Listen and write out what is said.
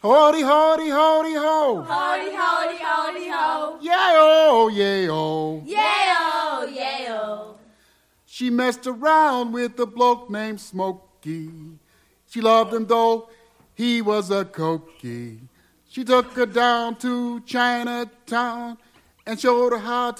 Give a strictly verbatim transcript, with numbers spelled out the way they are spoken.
Howdy, howdy, howdy, ho. Howdy, howdy, howdy, ho. Yeah-oh, yeah-oh. Yeah-oh, yeah-oh. She messed around with a bloke named Smokey. She loved him though he was a cokey. She took her down to Chinatown and showed her how